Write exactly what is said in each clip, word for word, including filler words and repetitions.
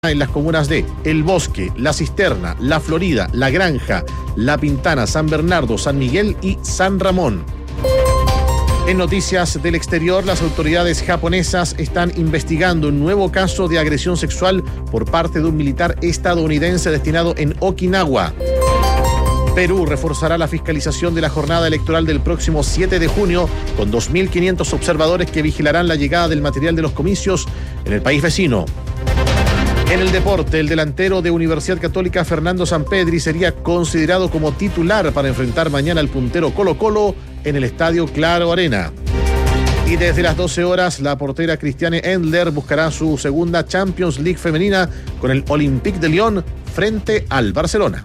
en las comunas de El Bosque, La Cisterna, La Florida, La Granja, La Pintana, San Bernardo, San Miguel y San Ramón. En noticias del exterior, las autoridades japonesas están investigando un nuevo caso de agresión sexual por parte de un militar estadounidense destinado en Okinawa. Perú reforzará la fiscalización de la jornada electoral del próximo siete de junio con dos mil quinientos observadores que vigilarán la llegada del material de los comicios en el país vecino. En el deporte, el delantero de Universidad Católica Fernando Sampedri sería considerado como titular para enfrentar mañana al puntero Colo-Colo en el estadio Claro Arena. Y desde las doce horas, la portera Christiane Endler buscará su segunda Champions League femenina con el Olympique de Lyon frente al Barcelona.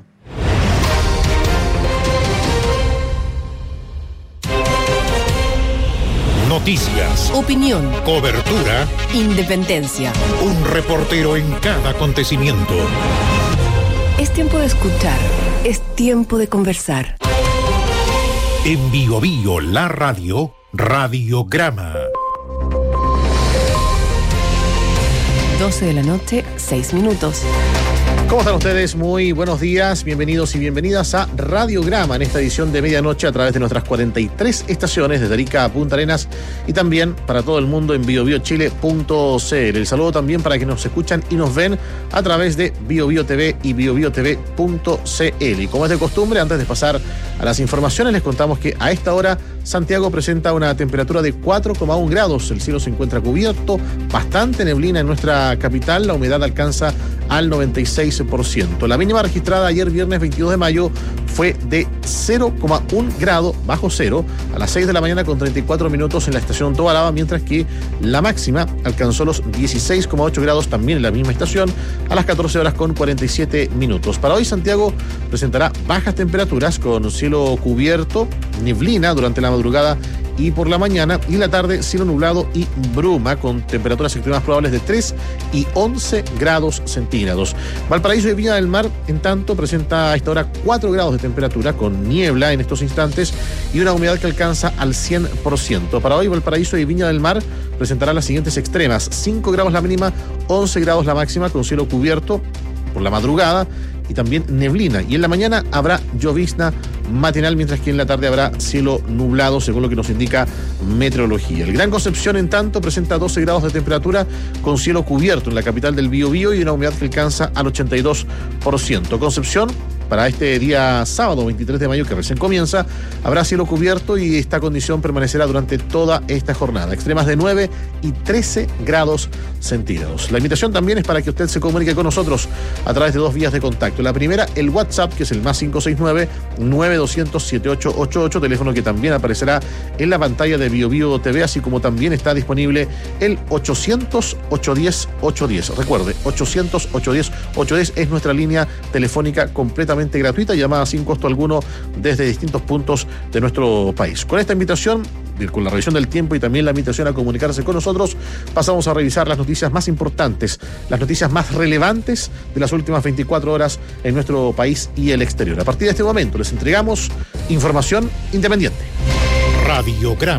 Noticias, opinión, cobertura, independencia. Un reportero en cada acontecimiento. Es tiempo de escuchar, es tiempo de conversar. En Bio Bio, la radio, Radiograma. doce de la noche, seis minutos. ¿Cómo están ustedes? Muy buenos días, bienvenidos y bienvenidas a Radiograma en esta edición de medianoche a través de nuestras cuarenta y tres estaciones desde Arica a Punta Arenas y también para todo el mundo en bio bio chile punto c l. El saludo también para quienes nos escuchan y nos ven a través de BioBio T V y bio bio t v punto c l. Y como es de costumbre, antes de pasar a las informaciones, les contamos que a esta hora Santiago presenta una temperatura de cuatro coma uno grados, el cielo se encuentra cubierto, bastante neblina en nuestra capital, la humedad alcanza al noventa y seis por ciento. La mínima registrada ayer viernes veintidós de mayo fue de cero coma uno grado bajo cero a las seis de la mañana con treinta y cuatro minutos en la estación Tobalaba, mientras que la máxima alcanzó los dieciséis coma ocho grados también en la misma estación a las catorce horas con cuarenta y siete minutos. Para hoy Santiago presentará bajas temperaturas con cielo cubierto, neblina durante la madrugada y por la mañana, y la tarde cielo nublado y bruma con temperaturas extremas probables de tres y once grados centígrados. Valparaíso y Viña del Mar, en tanto, presenta a esta hora cuatro grados de temperatura con niebla en estos instantes y una humedad que alcanza al cien por ciento. Para hoy Valparaíso y Viña del Mar presentarán las siguientes extremas: cinco grados la mínima, once grados la máxima con cielo cubierto por la madrugada y también neblina, y en la mañana habrá llovizna matinal, mientras que en la tarde habrá cielo nublado, según lo que nos indica meteorología. El Gran Concepción, en tanto, presenta doce grados de temperatura con cielo cubierto en la capital del Biobío y una humedad que alcanza al ochenta y dos por ciento. Concepción, para este día sábado veintitrés de mayo que recién comienza, habrá cielo cubierto y esta condición permanecerá durante toda esta jornada. Extremas de nueve y trece grados centígrados. La invitación también es para que usted se comunique con nosotros a través de dos vías de contacto. La primera, el WhatsApp, que es el más cinco seis nueve, nueve dos cero cero, siete ocho ocho ocho, teléfono que también aparecerá en la pantalla de BioBio T V, así como también está disponible el ochocientos, ochocientos diez, ochocientos diez. Recuerde, ochocientos, ochocientos diez, ochocientos diez es nuestra línea telefónica completamente gratuita, llamada sin costo alguno desde distintos puntos de nuestro país. Con esta invitación, con la revisión del tiempo y también la invitación a comunicarse con nosotros, pasamos a revisar las noticias más importantes, las noticias más relevantes de las últimas veinticuatro horas en nuestro país y el exterior. A partir de este momento les entregamos información independiente. Radiograma.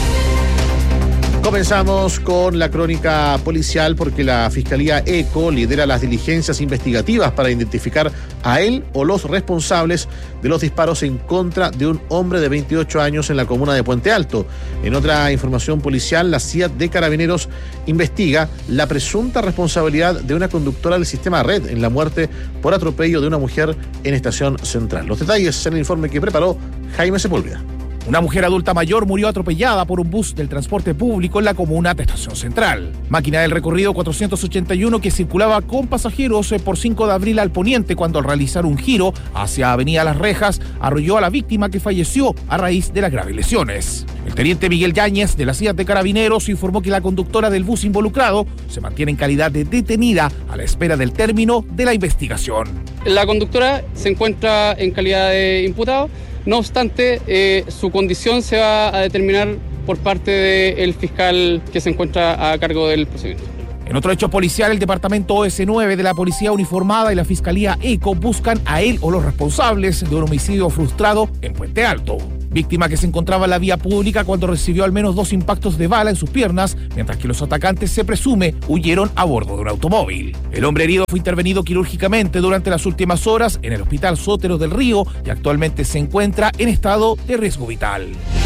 Comenzamos con la crónica policial porque la Fiscalía ECO lidera las diligencias investigativas para identificar a él o los responsables de los disparos en contra de un hombre de veintiocho años en la comuna de Puente Alto. En otra información policial, la C I A de Carabineros investiga la presunta responsabilidad de una conductora del sistema Red en la muerte por atropello de una mujer en Estación Central. Los detalles en el informe que preparó Jaime Sepúlveda. Una mujer adulta mayor murió atropellada por un bus del transporte público en la comuna de Estación Central. Máquina del recorrido cuatrocientos ochenta y uno que circulaba con pasajeros por cinco de abril al poniente, cuando al realizar un giro hacia Avenida Las Rejas arrolló a la víctima, que falleció a raíz de las graves lesiones. El teniente Miguel Yáñez de la C I A de Carabineros informó que la conductora del bus involucrado se mantiene en calidad de detenida a la espera del término de la investigación. La conductora se encuentra en calidad de imputado. No obstante, eh, su condición se va a determinar por parte del fiscal que se encuentra a cargo del procedimiento. En otro hecho policial, el departamento O S nueve de la Policía Uniformada y la Fiscalía ECO buscan a él o los responsables de un homicidio frustrado en Puente Alto. víctima que se encontraba en la vía pública cuando recibió al menos dos impactos de bala en sus piernas, mientras que los atacantes, se presume, huyeron a bordo de un automóvil. El hombre herido fue intervenido quirúrgicamente durante las últimas horas en el Hospital Sotero del Río y actualmente se encuentra en estado de riesgo vital.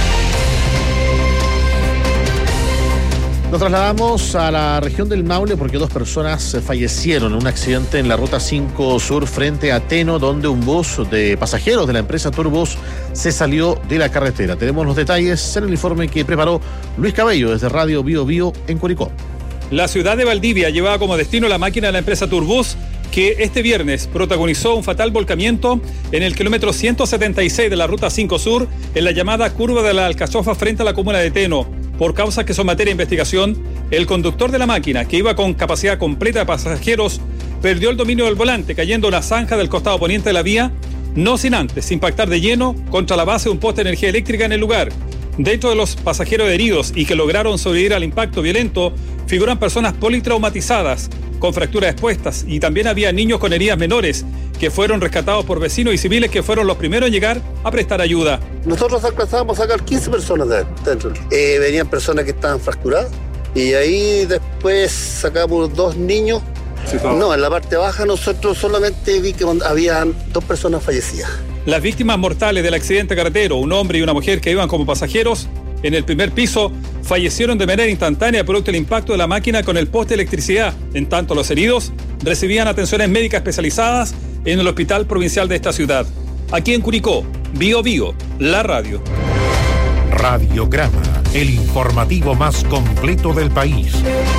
Nos trasladamos a la región del Maule porque dos personas fallecieron en un accidente en la Ruta cinco Sur frente a Teno, donde un bus de pasajeros de la empresa Turbus se salió de la carretera. Tenemos los detalles en el informe que preparó Luis Cabello desde Radio Bio Bio en Curicó. La ciudad de Valdivia llevaba como destino la máquina de la empresa Turbus, que este viernes protagonizó un fatal volcamiento en el kilómetro ciento setenta y seis de la Ruta cinco Sur, en la llamada curva de la Alcachofa frente a la comuna de Teno. Por causas que son materia de investigación, el conductor de la máquina, que iba con capacidad completa de pasajeros, perdió el dominio del volante, cayendo en la zanja del costado poniente de la vía, no sin antes impactar de lleno contra la base de un poste de energía eléctrica en el lugar. Dentro de los pasajeros heridos y que lograron sobrevivir al impacto violento, figuran personas politraumatizadas, con fracturas expuestas, y también había niños con heridas menores que fueron rescatados por vecinos y civiles que fueron los primeros en llegar a prestar ayuda. Nosotros alcanzábamos a sacar quince personas de dentro. Eh, venían personas que estaban fracturadas y ahí después sacamos dos niños. Sí, no, en la parte baja nosotros solamente vi que había dos personas fallecidas. Las víctimas mortales del accidente carretero, un hombre y una mujer que iban como pasajeros en el primer piso, fallecieron de manera instantánea producto del impacto de la máquina con el poste de electricidad. En tanto, los heridos recibían atenciones médicas especializadas en el hospital provincial de esta ciudad. Aquí en Curicó, Bio Bio, la radio. Radiograma, el informativo más completo del país.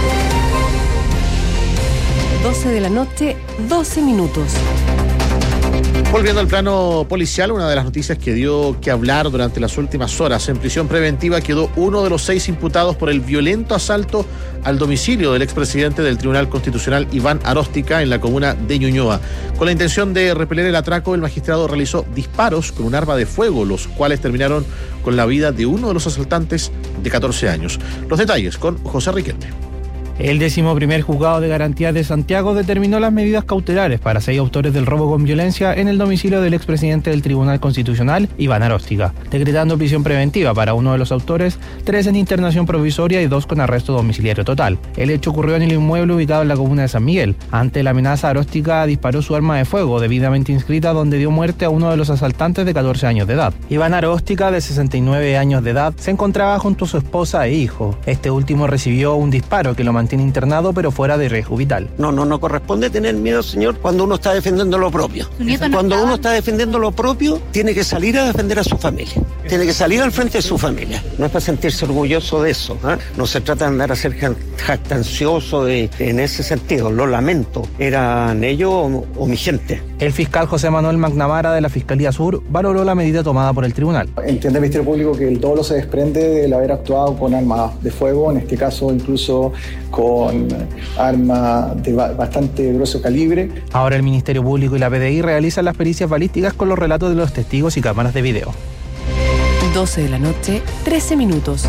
doce de la noche, doce minutos. Volviendo al plano policial, una de las noticias que dio que hablar durante las últimas horas: en prisión preventiva quedó uno de los seis imputados por el violento asalto al domicilio del expresidente del Tribunal Constitucional, Iván Aróstica, en la comuna de Ñuñoa. Con la intención de repeler el atraco, el magistrado realizó disparos con un arma de fuego, los cuales terminaron con la vida de uno de los asaltantes, de catorce años. Los detalles con José Riquelme. El décimo primer juzgado de garantía de Santiago determinó las medidas cautelares para seis autores del robo con violencia en el domicilio del expresidente del Tribunal Constitucional, Iván Aróstica, decretando prisión preventiva para uno de los autores, tres en internación provisoria y dos con arresto domiciliario total. El hecho ocurrió en el inmueble ubicado en la comuna de San Miguel. Ante la amenaza, Aróstica disparó su arma de fuego, debidamente inscrita, donde dio muerte a uno de los asaltantes de catorce años de edad. Iván Aróstica, de sesenta y nueve años de edad, se encontraba junto a su esposa e hijo. Este último recibió un disparo que lo mantiene internado, pero fuera de riesgo vital. No, no, no corresponde tener miedo, señor, cuando uno está defendiendo lo propio. Cuando uno está defendiendo lo propio, tiene que salir a defender a su familia. Tiene que salir al frente de su familia. No es para sentirse orgulloso de eso, ¿eh? No se trata de andar a ser jactancioso de, en ese sentido. Lo lamento. ¿Eran ellos o, o mi gente? El fiscal José Manuel McNamara de la Fiscalía Sur valoró la medida tomada por el tribunal. Entiende el Ministerio Público que el dolo se desprende del haber actuado con armas de fuego, en este caso incluso con armas de bastante grueso calibre. Ahora el Ministerio Público y la P D I realizan las pericias balísticas con los relatos de los testigos y cámaras de video. doce de la noche, trece minutos.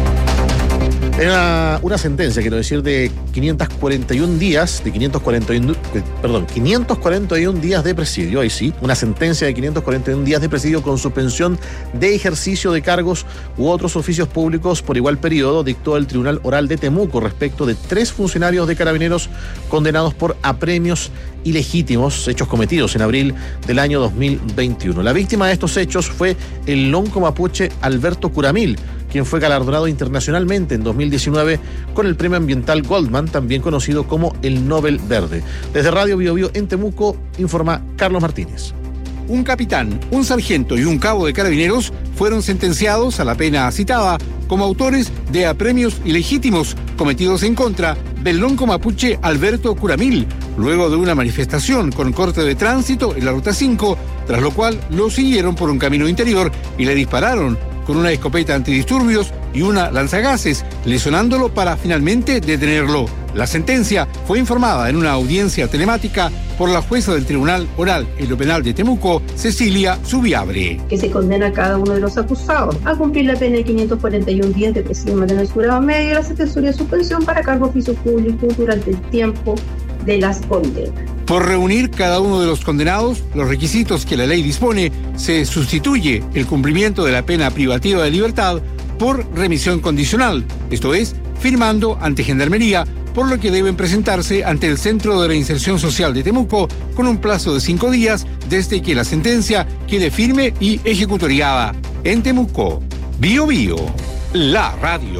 Era una sentencia, quiero decir, de quinientos cuarenta y uno días, de quinientos cuarenta y uno, perdón, quinientos cuarenta y uno días de presidio, ahí sí, una sentencia de quinientos cuarenta y uno días de presidio con suspensión de ejercicio de cargos u otros oficios públicos por igual periodo, dictó el Tribunal Oral de Temuco respecto de tres funcionarios de Carabineros condenados por apremios ilegítimos, hechos cometidos en abril del año dos mil veintiuno. La víctima de estos hechos fue el lonco mapuche Alberto Curamil, quien fue galardonado internacionalmente en dos mil diecinueve con el Premio Ambiental Goldman, también conocido como el Nobel Verde. Desde Radio Bio Bio en Temuco, informa Carlos Martínez. Un capitán, un sargento y un cabo de Carabineros fueron sentenciados a la pena citada como autores de apremios ilegítimos cometidos en contra del lonco mapuche Alberto Curamil, luego de una manifestación con corte de tránsito en la Ruta cinco, tras lo cual lo siguieron por un camino interior y le dispararon con una escopeta antidisturbios y una lanzagases, lesionándolo para finalmente detenerlo. La sentencia fue informada en una audiencia telemática por la jueza del Tribunal Oral en lo Penal de Temuco, Cecilia Subiabre. Que se condena a cada uno de los acusados a cumplir la pena de quinientos cuarenta y un días de presidio material jurado medio y la sentencia de suspensión para cargo de oficio público durante el tiempo de las condenas. Por reunir cada uno de los condenados los requisitos que la ley dispone, se sustituye el cumplimiento de la pena privativa de libertad por remisión condicional, esto es, firmando ante Gendarmería, por lo que deben presentarse ante el Centro de Reinserción Social de Temuco con un plazo de cinco días desde que la sentencia quede firme y ejecutoriada. En Temuco, Bio Bio, la radio.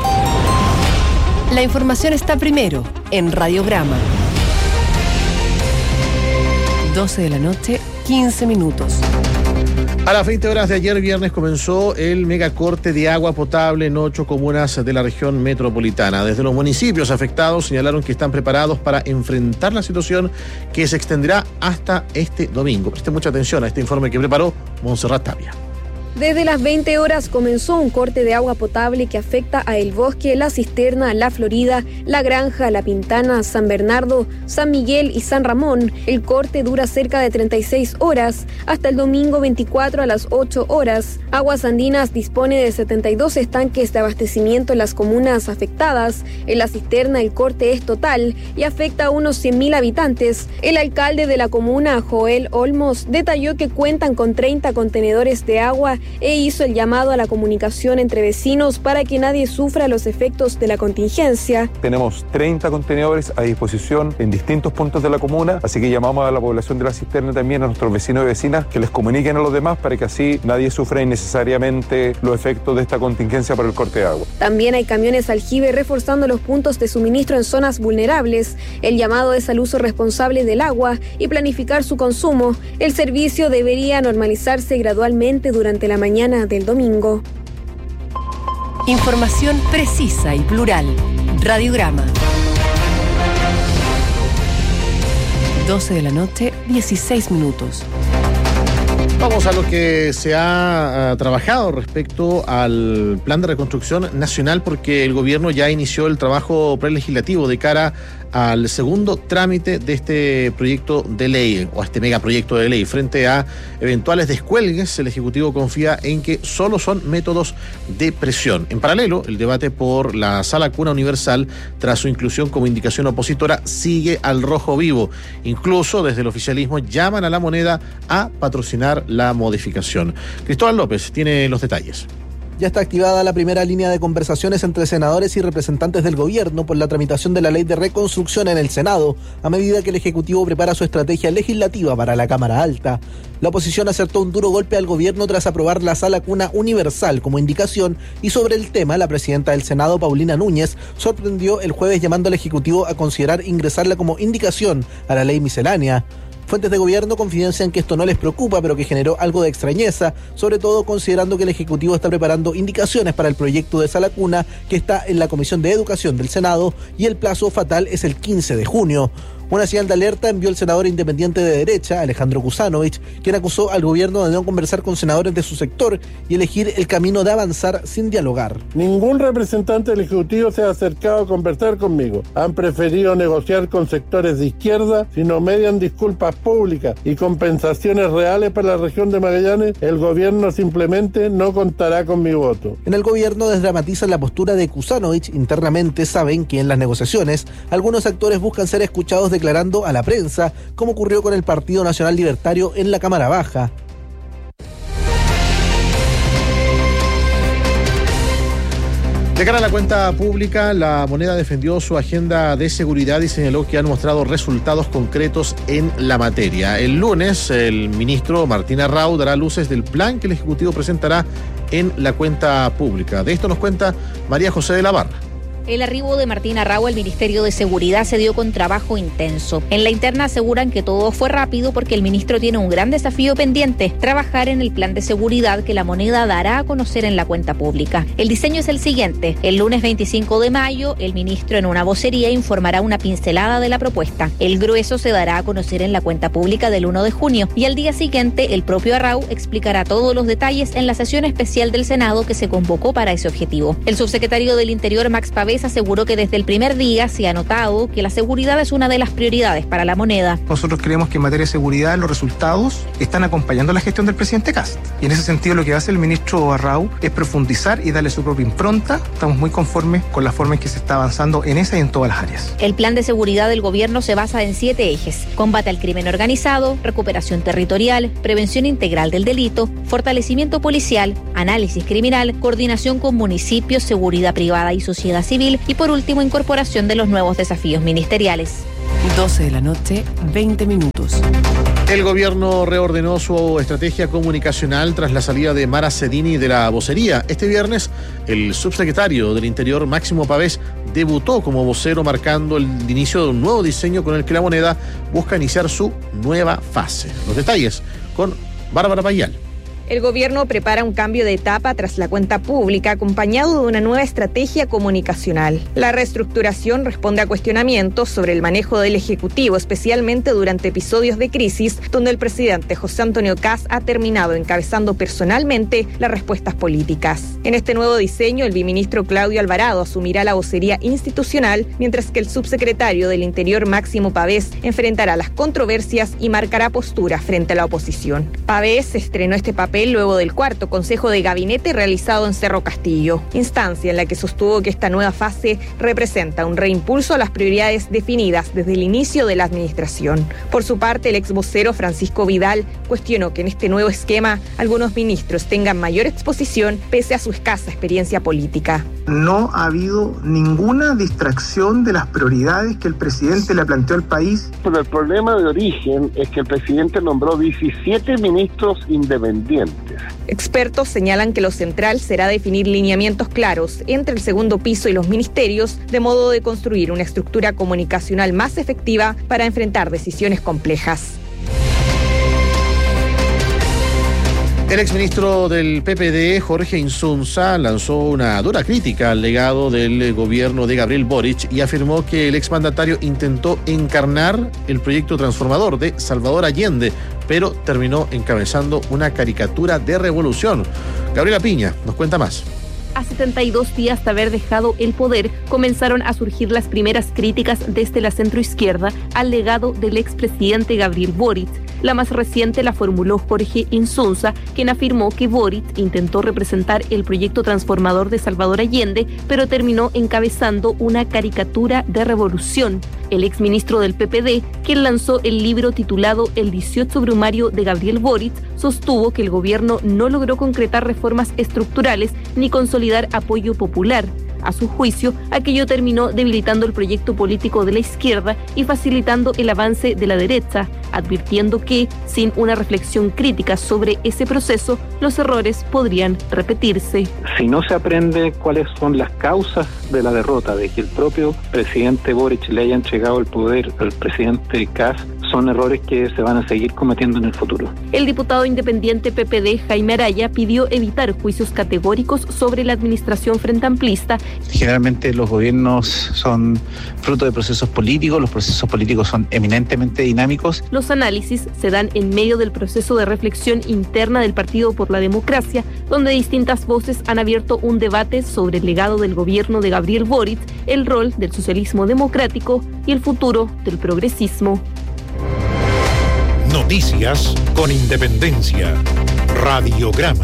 La información está primero en Radiograma. doce de la noche, quince minutos. A las veinte horas de ayer viernes comenzó el megacorte de agua potable en ocho comunas de la región metropolitana. Desde los municipios afectados señalaron que están preparados para enfrentar la situación que se extenderá hasta este domingo. Preste mucha atención a este informe que preparó Montserrat Tapia. Desde las veinte horas comenzó un corte de agua potable que afecta a El Bosque, La Cisterna, La Florida, La Granja, La Pintana, San Bernardo, San Miguel y San Ramón. El corte dura cerca de treinta y seis horas, hasta el domingo veinticuatro a las ocho horas. Aguas Andinas dispone de setenta y dos estanques de abastecimiento en las comunas afectadas. En La Cisterna el corte es total y afecta a unos cien mil habitantes. El alcalde de la comuna, Joel Olmos, detalló que cuentan con treinta contenedores de agua e hizo el llamado a la comunicación entre vecinos para que nadie sufra los efectos de la contingencia. Tenemos treinta contenedores a disposición en distintos puntos de la comuna, así que llamamos a la población de La Cisterna también, a nuestros vecinos y vecinas, que les comuniquen a los demás para que así nadie sufra innecesariamente los efectos de esta contingencia por el corte de agua. También hay camiones aljibe reforzando los puntos de suministro en zonas vulnerables. El llamado es al uso responsable del agua y planificar su consumo. El servicio debería normalizarse gradualmente durante la mañana del domingo. Información precisa y plural. Radiograma. doce de la noche, dieciséis minutos. Vamos a lo que se ha uh, trabajado respecto al plan de reconstrucción nacional, porque el gobierno ya inició el trabajo prelegislativo de cara al segundo trámite de este proyecto de ley, o a este megaproyecto de ley. Frente a eventuales descuelgues, el Ejecutivo confía en que solo son métodos de presión. En paralelo, el debate por la Sala Cuna Universal, tras su inclusión como indicación opositora, sigue al rojo vivo. Incluso desde el oficialismo llaman a la moneda a patrocinar la modificación. Cristóbal López tiene los detalles. Ya está activada la primera línea de conversaciones entre senadores y representantes del gobierno por la tramitación de la ley de reconstrucción en el Senado, a medida que el Ejecutivo prepara su estrategia legislativa para la Cámara Alta. La oposición acertó un duro golpe al gobierno tras aprobar la Sala Cuna Universal como indicación, y sobre el tema, la presidenta del Senado, Paulina Núñez, sorprendió el jueves llamando al Ejecutivo a considerar ingresarla como indicación a la ley miscelánea. Fuentes de gobierno confidencian que esto no les preocupa, pero que generó algo de extrañeza, sobre todo considerando que el Ejecutivo está preparando indicaciones para el proyecto de Sala Cuna, que está en la Comisión de Educación del Senado, y el plazo fatal es el quince de junio. Una señal de alerta envió el senador independiente de derecha, Alejandro Kusanovich, quien acusó al gobierno de no conversar con senadores de su sector y elegir el camino de avanzar sin dialogar. Ningún representante del Ejecutivo se ha acercado a conversar conmigo. Han preferido negociar con sectores de izquierda. Si no median disculpas públicas y compensaciones reales para la región de Magallanes, el gobierno simplemente no contará con mi voto. En el gobierno desdramatizan la postura de Kusanovich. Internamente saben que en las negociaciones algunos actores buscan ser escuchados de declarando a la prensa, como ocurrió con el Partido Nacional Libertario en la Cámara Baja. De cara a la cuenta pública, la moneda defendió su agenda de seguridad y señaló que han mostrado resultados concretos en la materia. El lunes, el ministro Martín Arrau dará luces del plan que el Ejecutivo presentará en la cuenta pública. De esto nos cuenta María José de la Barra. El arribo de Martín Arrau al Ministerio de Seguridad se dio con trabajo intenso. En la interna aseguran que todo fue rápido porque el ministro tiene un gran desafío pendiente: trabajar en el plan de seguridad que la moneda dará a conocer en la cuenta pública. El diseño es el siguiente: el lunes veinticinco de mayo, el ministro en una vocería informará una pincelada de la propuesta. El grueso se dará a conocer en la cuenta pública del uno de junio y al día siguiente el propio Arrau explicará todos los detalles en la sesión especial del Senado que se convocó para ese objetivo. El subsecretario del Interior, Max Pavés, Pavés aseguró que desde el primer día se ha notado que la seguridad es una de las prioridades para la moneda. Nosotros creemos que en materia de seguridad los resultados están acompañando la gestión del presidente Kast. Y en ese sentido lo que hace el ministro Arrau es profundizar y darle su propia impronta. Estamos muy conformes con la forma en que se está avanzando en esa y en todas las áreas. El plan de seguridad del gobierno se basa en siete ejes: combate al crimen organizado, recuperación territorial, prevención integral del delito, fortalecimiento policial, análisis criminal, coordinación con municipios, seguridad privada y sociedad civil y por último incorporación de los nuevos desafíos ministeriales. doce de la noche, veinte minutos. El gobierno reordenó su estrategia comunicacional tras la salida de Mara Sedini de la vocería. Este viernes, el subsecretario del Interior, Máximo Pavés, debutó como vocero, marcando el inicio de un nuevo diseño con el que la moneda busca iniciar su nueva fase. Los detalles con Bárbara Payal. El gobierno prepara un cambio de etapa tras la cuenta pública, acompañado de una nueva estrategia comunicacional. La reestructuración responde a cuestionamientos sobre el manejo del Ejecutivo, especialmente durante episodios de crisis, donde el presidente José Antonio Kast ha terminado encabezando personalmente las respuestas políticas. En este nuevo diseño, el viceministro Claudio Alvarado asumirá la vocería institucional, mientras que el subsecretario del Interior, Máximo Pavés, enfrentará las controversias y marcará postura frente a la oposición. Pavés estrenó este papel luego del cuarto Consejo de Gabinete realizado en Cerro Castillo, instancia en la que sostuvo que esta nueva fase representa un reimpulso a las prioridades definidas desde el inicio de la administración. Por su parte, el ex vocero Francisco Vidal cuestionó que en este nuevo esquema algunos ministros tengan mayor exposición pese a su escasa experiencia política. No ha habido ninguna distracción de las prioridades que el presidente le planteó al país. Pero el problema de origen es que el presidente nombró diecisiete ministros independientes. Expertos señalan que lo central será definir lineamientos claros entre el segundo piso y los ministerios, de modo de construir una estructura comunicacional más efectiva para enfrentar decisiones complejas. El exministro del P P D, Jorge Insunza, lanzó una dura crítica al legado del gobierno de Gabriel Boric y afirmó que el exmandatario intentó encarnar el proyecto transformador de Salvador Allende, pero terminó encabezando una caricatura de revolución. Gabriela Piña nos cuenta más. A setenta y dos días de haber dejado el poder, comenzaron a surgir las primeras críticas desde la centroizquierda al legado del expresidente Gabriel Boric. La más reciente la formuló Jorge Insunza, quien afirmó que Boric intentó representar el proyecto transformador de Salvador Allende, pero terminó encabezando una caricatura de revolución. El exministro del P P D, quien lanzó el libro titulado El dieciocho Brumario de Gabriel Boric, sostuvo que el gobierno no logró concretar reformas estructurales ni consolidar apoyo popular. A su juicio, aquello terminó debilitando el proyecto político de la izquierda y facilitando el avance de la derecha, advirtiendo que, sin una reflexión crítica sobre ese proceso, los errores podrían repetirse. Si no se aprende cuáles son las causas de la derrota, de que el propio presidente Boric le haya entregado el poder al presidente Kast, son errores que se van a seguir cometiendo en el futuro. El diputado independiente P P D, Jaime Araya, pidió evitar juicios categóricos sobre la administración frente amplista. Generalmente los gobiernos son fruto de procesos políticos, los procesos políticos son eminentemente dinámicos. Los análisis se dan en medio del proceso de reflexión interna del Partido por la Democracia, donde distintas voces han abierto un debate sobre el legado del gobierno de Gabriel Boric, el rol del socialismo democrático y el futuro del progresismo. Noticias con independencia. Radiograma.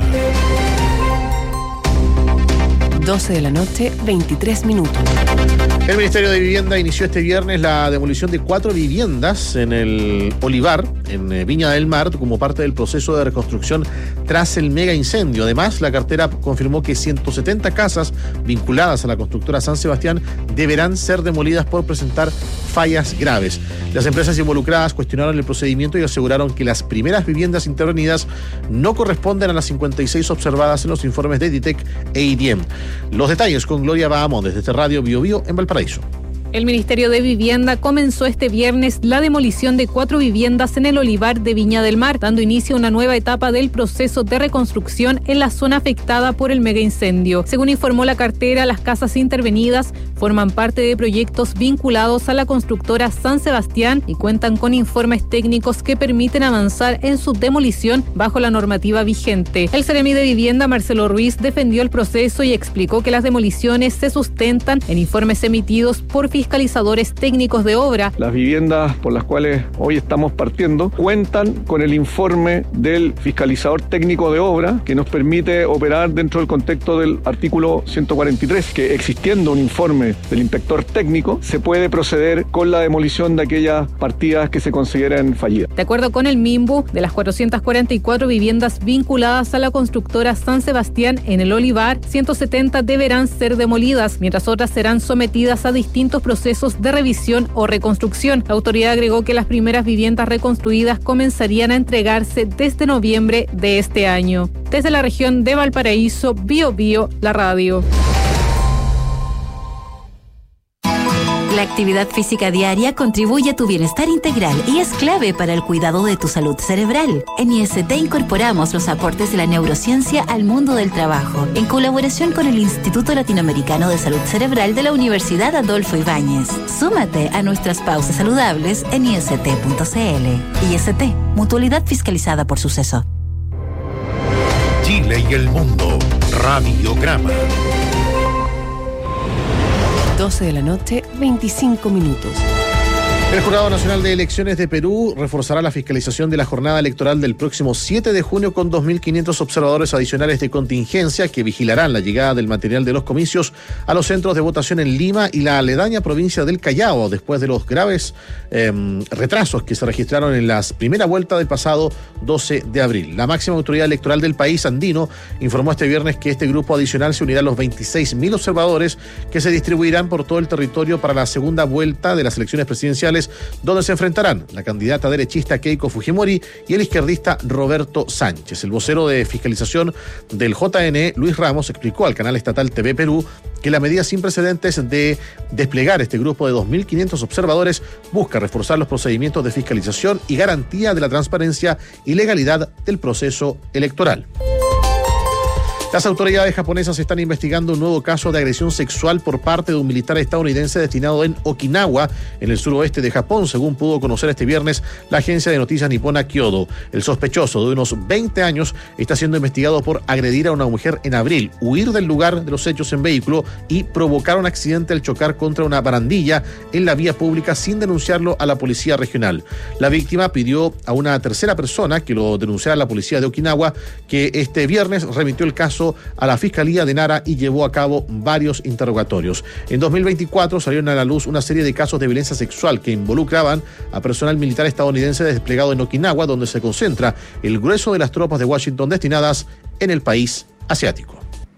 doce de la noche, veintitrés minutos. El Ministerio de Vivienda inició este viernes la demolición de cuatro viviendas en el Olivar, en Viña del Mar, como parte del proceso de reconstrucción tras el mega incendio. Además, la cartera confirmó que ciento setenta casas vinculadas a la constructora San Sebastián deberán ser demolidas por presentar fallas graves. Las empresas involucradas cuestionaron el procedimiento y aseguraron que las primeras viviendas intervenidas no corresponden a las cincuenta y seis observadas en los informes de Editec e I D I E M. Los detalles con Gloria Bahamón desde este Radio Bio Bio en Valparaíso. El Ministerio de Vivienda comenzó este viernes la demolición de cuatro viviendas en el Olivar de Viña del Mar, dando inicio a una nueva etapa del proceso de reconstrucción en la zona afectada por el megaincendio. Según informó la cartera, las casas intervenidas forman parte de proyectos vinculados a la constructora San Sebastián y cuentan con informes técnicos que permiten avanzar en su demolición bajo la normativa vigente. El Seremi de Vivienda, Marcelo Ruiz, defendió el proceso y explicó que las demoliciones se sustentan en informes emitidos por fiscalizadores técnicos de obra. Las viviendas por las cuales hoy estamos partiendo cuentan con el informe del fiscalizador técnico de obra que nos permite operar dentro del contexto del artículo ciento cuarenta y tres, que existiendo un informe del inspector técnico se puede proceder con la demolición de aquellas partidas que se consideren fallidas. De acuerdo con el MIMBU, de las cuatrocientas cuarenta y cuatro viviendas vinculadas a la constructora San Sebastián en el Olivar, ciento setenta deberán ser demolidas, mientras otras serán sometidas a distintos procesos procesos de revisión o reconstrucción. La autoridad agregó que las primeras viviendas reconstruidas comenzarían a entregarse desde noviembre de este año. Desde la región de Valparaíso, Bio Bio, la radio. La actividad física diaria contribuye a tu bienestar integral y es clave para el cuidado de tu salud cerebral. En I S T incorporamos los aportes de la neurociencia al mundo del trabajo, en colaboración con el Instituto Latinoamericano de Salud Cerebral de la Universidad Adolfo Ibáñez. Súmate a nuestras pausas saludables en I S T punto C L. I S T, mutualidad fiscalizada por Suceso. Chile y el mundo, Radiograma. doce de la noche, veinticinco minutos. El Jurado Nacional de Elecciones de Perú reforzará la fiscalización de la jornada electoral del próximo siete de junio con dos mil quinientos observadores adicionales de contingencia que vigilarán la llegada del material de los comicios a los centros de votación en Lima y la aledaña provincia del Callao, después de los graves eh, retrasos que se registraron en la primera vuelta del pasado doce de abril. La máxima autoridad electoral del país andino informó este viernes que este grupo adicional se unirá a los veintiséis mil observadores que se distribuirán por todo el territorio para la segunda vuelta de las elecciones presidenciales, donde se enfrentarán la candidata derechista Keiko Fujimori y el izquierdista Roberto Sánchez. El vocero de fiscalización del J N E, Luis Ramos, explicó al canal estatal T V Perú que la medida sin precedentes de desplegar este grupo de dos mil quinientos observadores busca reforzar los procedimientos de fiscalización y garantía de la transparencia y legalidad del proceso electoral. Las autoridades japonesas están investigando un nuevo caso de agresión sexual por parte de un militar estadounidense destinado en Okinawa, en el suroeste de Japón, según pudo conocer este viernes la agencia de noticias nipona Kyodo. El sospechoso, de unos veinte años, está siendo investigado por agredir a una mujer en abril, huir del lugar de los hechos en vehículo y provocar un accidente al chocar contra una barandilla en la vía pública sin denunciarlo a la policía regional. La víctima pidió a una tercera persona que lo denunciara a la policía de Okinawa, que este viernes remitió el caso a la Fiscalía de Nara y llevó a cabo varios interrogatorios. En dos mil veinticuatro salieron a la luz una serie de casos de violencia sexual que involucraban a personal militar estadounidense desplegado en Okinawa, donde se concentra el grueso de las tropas de Washington destinadas en el país asiático.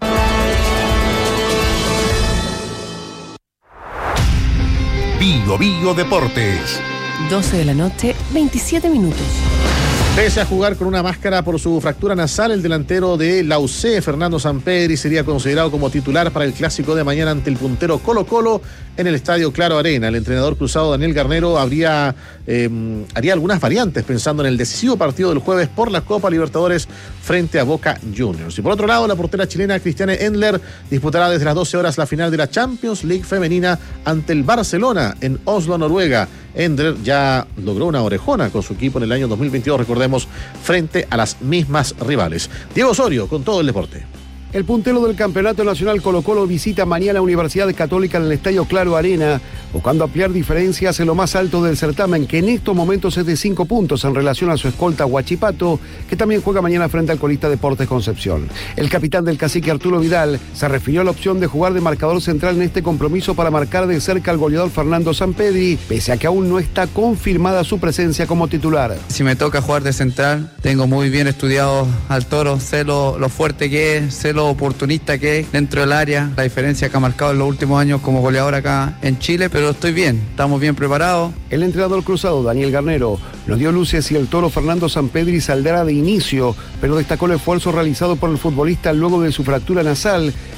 Bio Bio Deportes. doce de la noche, veintisiete minutos. Pese a jugar con una máscara por su fractura nasal, el delantero de la U C, Fernando Sampedri, sería considerado como titular para el clásico de mañana ante el puntero Colo-Colo en el Estadio Claro Arena. El entrenador cruzado Daniel Garnero habría, eh, haría algunas variantes pensando en el decisivo partido del jueves por la Copa Libertadores frente a Boca Juniors. Y por otro lado, la portera chilena Christiane Endler disputará desde las doce horas la final de la Champions League femenina ante el Barcelona en Oslo, Noruega. Endler ya logró una orejona con su equipo en el año dos mil veintidós, recordemos, frente a las mismas rivales. Diego Osorio con todo el deporte. El puntero del Campeonato Nacional Colo-Colo visita mañana la Universidad Católica en el Estadio Claro Arena, buscando ampliar diferencias en lo más alto del certamen, que en estos momentos es de cinco puntos en relación a su escolta Huachipato, que también juega mañana frente al colista Deportes Concepción. El capitán del Cacique, Arturo Vidal, se refirió a la opción de jugar de marcador central en este compromiso para marcar de cerca al goleador Fernando Sampedri, pese a que aún no está confirmada su presencia como titular. Si me toca jugar de central, tengo muy bien estudiado al Toro, sé lo, lo fuerte que es, sé lo oportunista que es dentro del área, la diferencia que ha marcado en los últimos años como goleador acá en Chile, pero estoy bien, estamos bien preparados. El entrenador cruzado Daniel Garnero nos dio luces y el Toro Fernando Sampedri saldrá de inicio, pero destacó el esfuerzo realizado por el futbolista luego de su fractura nasal,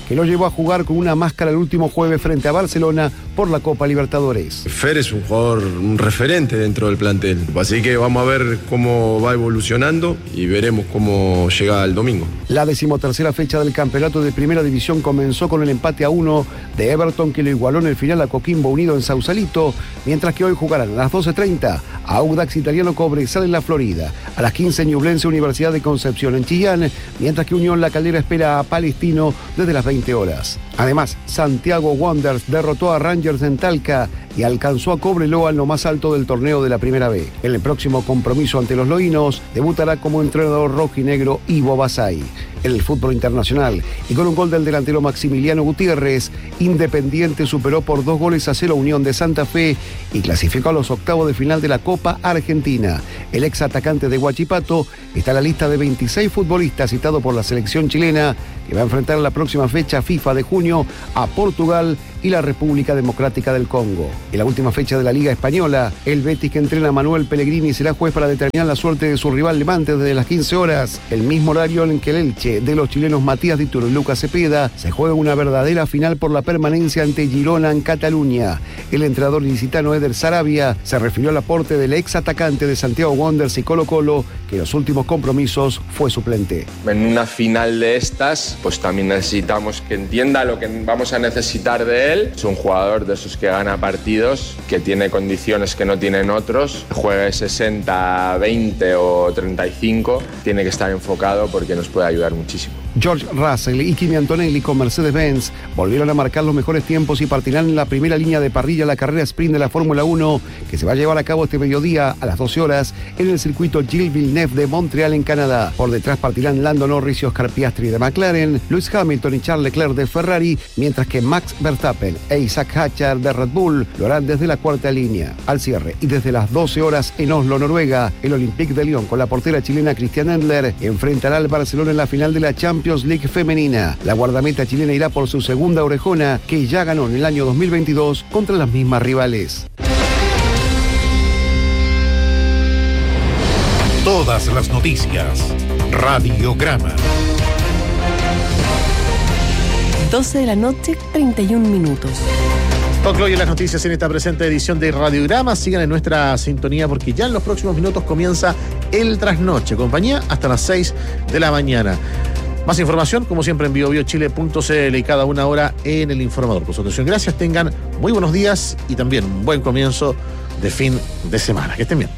que lo llevó a jugar con una máscara el último jueves frente a Barcelona por la Copa Libertadores. Fer es un jugador, un referente dentro del plantel, así que vamos a ver cómo va evolucionando y veremos cómo llega el domingo. La decimotercera fecha del campeonato de Primera División comenzó con el empate a uno de Everton, que lo igualó en el final a Coquimbo Unido en Sausalito, mientras que hoy jugarán a las doce treinta Audax Italiano Cobresal en la Florida, a las quince Ñublense Universidad de Concepción en Chillán, mientras que Unión La Calera espera a Palestino desde las veinte horas. Además, Santiago Wanderers derrotó a Rangers en Talca y alcanzó a Cobreloa en lo más alto del torneo de la Primera B. En el próximo compromiso ante los loínos debutará como entrenador rojinegro Ivo Basay. En el fútbol internacional, y con un gol del delantero Maximiliano Gutiérrez, Independiente superó por dos goles a cero Unión de Santa Fe y clasificó a los octavos de final de la Copa Argentina. El ex atacante de Huachipato está en la lista de veintiséis futbolistas citados por la selección chilena, que va a enfrentar en la próxima fecha FIFA de junio a Portugal y la República Democrática del Congo. En la última fecha de la Liga Española, el Betis, que entrena a Manuel Pellegrini, será juez para determinar la suerte de su rival Levante desde las quince horas, el mismo horario en que el Elche de los chilenos Matías Dituro y Lucas Cepeda se juega una verdadera final por la permanencia ante Girona en Cataluña. El entrenador ilicitano Eder Sarabia se refirió al aporte del ex atacante de Santiago Wanderers y Colo Colo, que en los últimos compromisos fue suplente. En una final de estas, pues también necesitamos que entienda lo que vamos a necesitar de él. Es un jugador de esos que gana partidos, que tiene condiciones que no tienen otros, juegue sesenta, veinte o treinta y cinco, tiene que estar enfocado porque nos puede ayudar muchísimo. George Russell y Kimi Antonelli con Mercedes-Benz volvieron a marcar los mejores tiempos y partirán en la primera línea de parrilla la carrera sprint de la Fórmula uno, que se va a llevar a cabo este mediodía a las doce horas en el circuito Gilles Villeneuve de Montreal en Canadá. Por detrás partirán Lando Norris y Oscar Piastri de McLaren, Lewis Hamilton y Charles Leclerc de Ferrari, mientras que Max Verstappen e Isaac Hatcher de Red Bull lo harán desde la cuarta línea. Al cierre y desde las doce horas en Oslo, Noruega, el Olympique de Lyon con la portera chilena Christian Endler enfrentará al Barcelona en la final de la Champions League femenina. La guardameta chilena irá por su segunda orejona, que ya ganó en el año dos mil veintidós contra las mismas rivales. Todas las noticias. Radiograma. doce de la noche, treinta y un minutos. Concluyen las noticias en esta presente edición de Radiograma. Sigan en nuestra sintonía porque ya en los próximos minutos comienza el trasnoche. Compañía hasta las seis de la mañana. Más información, como siempre, en bio bio chile punto c l y cada una hora en El Informador. Por su atención, gracias. Tengan muy buenos días y también un buen comienzo de fin de semana. Que estén bien.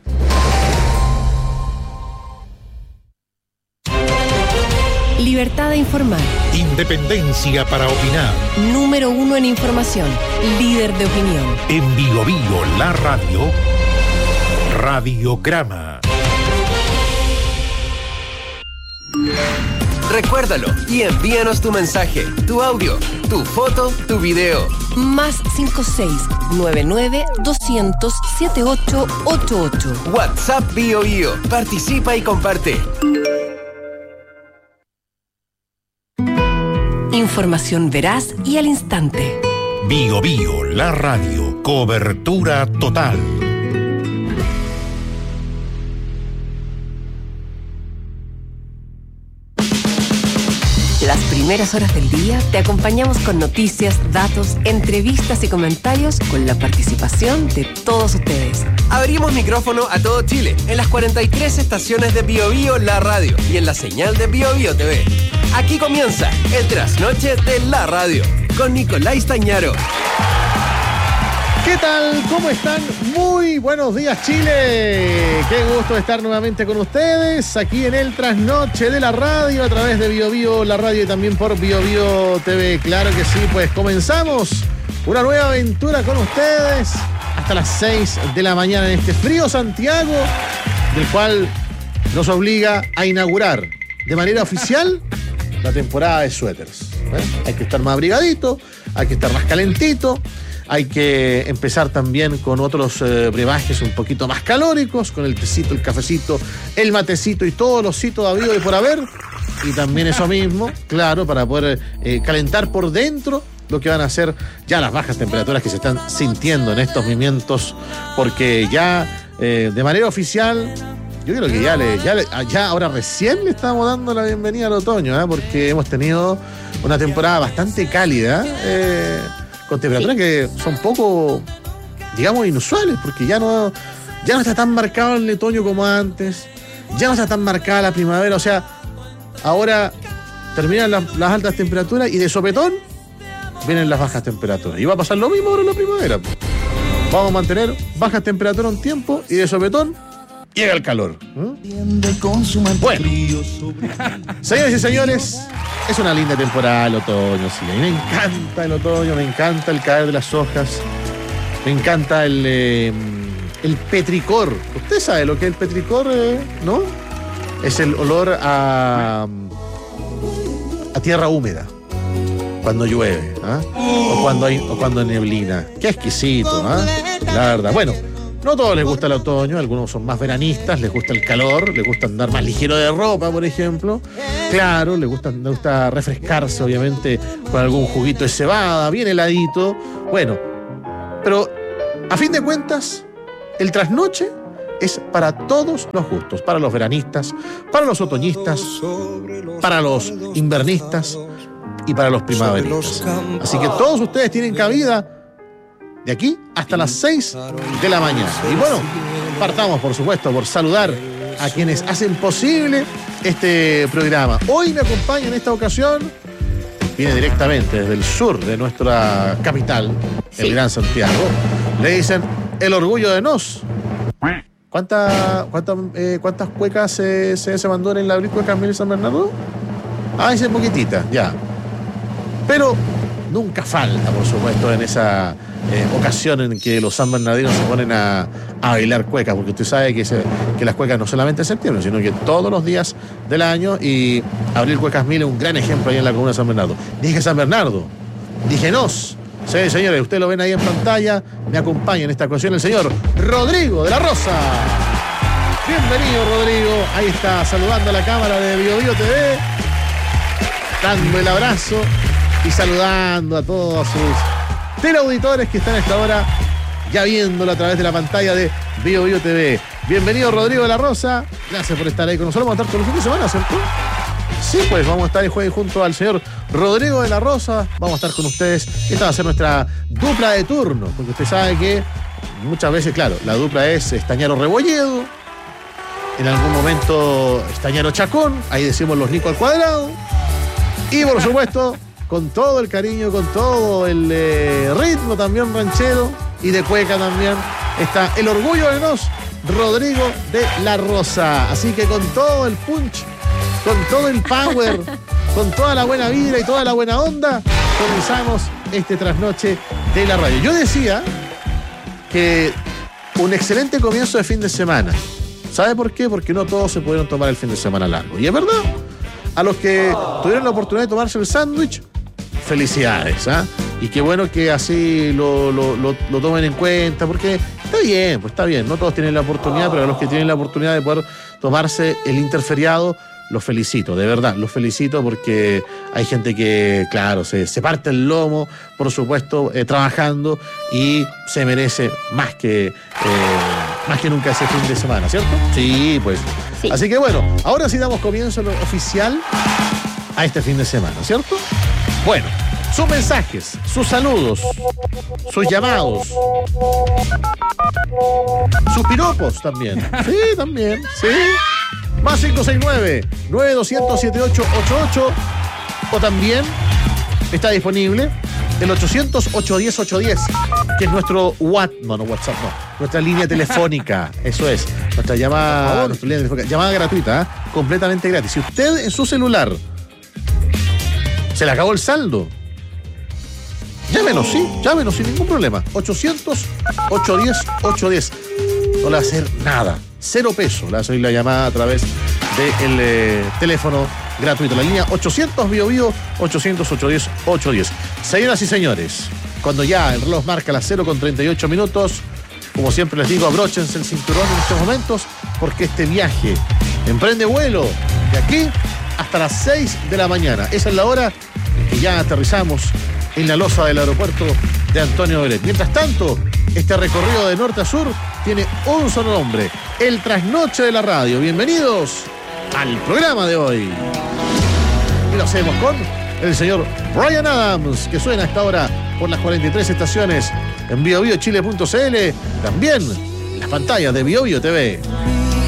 Libertad de informar. Independencia para opinar. Número uno en información. Líder de opinión. En Bio Bio, la radio. Radiograma. Recuérdalo y envíanos tu mensaje, tu audio, tu foto, tu video. Más cinco seis nueve nueve doscientos setenta y ocho ochenta y ocho. WhatsApp Bio Bio. Participa y comparte. Información veraz y al instante. Bio Bio, la radio. Cobertura total. Las primeras horas del día te acompañamos con noticias, datos, entrevistas y comentarios con la participación de todos ustedes. Abrimos micrófono a todo Chile en las cuarenta y tres estaciones de Bio Bio, la radio, y en la señal de Bio Bio T V. Aquí comienza el trasnoche de la radio con Nicolás Tañaro. ¿Qué tal? ¿Cómo están? Muy buenos días, Chile. Qué gusto estar nuevamente con ustedes aquí en el trasnoche de la radio a través de Bio Bio, la radio, y también por Bio Bio T V. Claro que sí, pues comenzamos una nueva aventura con ustedes hasta las seis de la mañana en este frío Santiago, del cual nos obliga a inaugurar de manera oficial la temporada de suéteres. ¿Eh? Hay que estar más abrigadito, hay que estar más calentito. Hay que empezar también con otros eh, brebajes un poquito más calóricos, con el tecito, el cafecito, el matecito y todos los citos habidos y por haber. Y también eso mismo, claro, para poder eh, calentar por dentro lo que van a ser ya las bajas temperaturas que se están sintiendo en estos momentos, porque ya eh, de manera oficial, yo creo que ya, le, ya, le, ya ahora recién le estamos dando la bienvenida al otoño, ¿eh? Porque hemos tenido una temporada bastante cálida, eh, con temperaturas sí. que son poco, digamos, inusuales, porque ya no, ya no está tan marcado el otoño como antes, ya no está tan marcada la primavera, o sea, ahora terminan las, las altas temperaturas y de sopetón vienen las bajas temperaturas. Y va a pasar lo mismo ahora en la primavera. Vamos a mantener bajas temperaturas un tiempo y de sopetón llega el calor. ¿Mm? Bueno, señores y señores, es una linda temporada el otoño, sí. A mí me encanta el otoño, me encanta el caer de las hojas, me encanta el, eh, el petricor. Usted sabe lo que es el petricor, eh, ¿no? Es el olor a, a tierra húmeda cuando llueve, ¿eh? o, cuando hay, o cuando hay neblina. Qué exquisito, ¿eh? La verdad. Bueno, no a todos les gusta el otoño, algunos son más veranistas, les gusta el calor, les gusta andar más ligero de ropa, por ejemplo. Claro, les gusta, les gusta refrescarse, obviamente, con algún juguito de cebada, bien heladito. Bueno, pero a fin de cuentas, el trasnoche es para todos los gustos, para los veranistas, para los otoñistas, para los invernistas y para los primaveristas. Así que todos ustedes tienen cabida de aquí hasta las seis de la mañana. Y bueno, partamos por supuesto por saludar a quienes hacen posible este programa. Hoy me acompaña en esta ocasión, viene directamente desde el sur de nuestra capital, sí. el Gran Santiago. Le dicen el orgullo de Nos. ¿Cuántas cuánta, eh, cuántas cuecas se, se, se mandó en la abril cuecas Mil San Bernardo? Ah, dice poquitita, ya. Pero nunca falta, por supuesto, en esa eh, ocasión en que los san bernardinos se ponen a, a bailar cuecas, porque usted sabe que, se, que las cuecas no solamente en septiembre, sino que todos los días del año, y Abril Cuecas Mil es un gran ejemplo ahí en la comuna de San Bernardo. Dije San Bernardo, dije Nos. Sí, señores, ustedes lo ven ahí en pantalla. Me acompaña en esta ocasión el señor Rodrigo de la Rosa. Bienvenido, Rodrigo. Ahí está, saludando a la cámara de Bio Bio T V, dando el abrazo y saludando a todos sus teleauditores que están a esta hora ya viéndolo a través de la pantalla de Bio Bio T V. Bienvenido, Rodrigo de la Rosa. Gracias por estar ahí con nosotros. Vamos a estar todo el fin de semana, ¿cierto? Sí, pues vamos a estar el jueves junto al señor Rodrigo de la Rosa. Vamos a estar con ustedes. Esta va a ser nuestra dupla de turno, porque usted sabe que muchas veces, claro, la dupla es Estañaro Rebolledo, en algún momento Estañaro Chacón, ahí decimos los Nico al cuadrado, y por supuesto, con todo el cariño, con todo el eh, ritmo también ranchero y de cueca también, está el orgullo de Nos, Rodrigo de la Rosa. Así que con todo el punch, con todo el power, con toda la buena vibra y toda la buena onda, comenzamos este trasnoche de la radio. Yo decía que un excelente comienzo de fin de semana. ¿Sabe por qué? Porque no todos se pudieron tomar el fin de semana largo. Y es verdad, a los que tuvieron la oportunidad de tomarse el sándwich, felicidades, ¿ah? ¿eh? Y qué bueno que así lo, lo, lo, lo tomen en cuenta, porque está bien, pues está bien. No todos tienen la oportunidad, pero a los que tienen la oportunidad de poder tomarse el interferiado, los felicito, de verdad, los felicito, porque hay gente que, claro, se, se parte el lomo, por supuesto, eh, trabajando, y se merece más que, eh, más que nunca ese fin de semana, ¿cierto? Sí, pues. Sí. Así que bueno, ahora sí damos comienzo lo oficial a este fin de semana, ¿cierto? Bueno, sus mensajes, sus saludos, sus llamados, sus piropos también. Sí, también, sí. Más cinco seis nueve, nueve dos cero cero, siete ocho ocho ocho. O también está disponible el ochocientos, ochocientos diez, ochocientos diez, que es nuestro what, no, no WhatsApp, no, nuestra línea telefónica. Eso es, nuestra llamada, nuestra línea telefónica, llamada gratuita, ¿eh? Completamente gratis. Si usted en su celular se le acabó el saldo, llámenos, sí, llámenos sin ningún problema. ochocientos, ochocientos diez, ochocientos diez. No le va a hacer nada. Cero pesos. Le va a salir la llamada a través del eh, teléfono gratuito. La línea ochocientos Bio Bio, ochocientos, ochocientos diez, ochocientos diez. Señoras y señores, cuando ya el reloj marca las cero con treinta y ocho minutos, como siempre les digo, abróchense el cinturón en estos momentos, porque este viaje emprende vuelo de aquí hasta las seis de la mañana. Esa es la hora en que ya aterrizamos en la losa del aeropuerto de Antonio Beret. Mientras tanto, este recorrido de norte a sur tiene un solo nombre: el trasnoche de la radio. Bienvenidos al programa de hoy. Y lo hacemos con el señor Bryan Adams, que suena hasta ahora por las cuarenta y tres estaciones en bio bio chile punto c l, también en las pantallas de Bio Bio T V.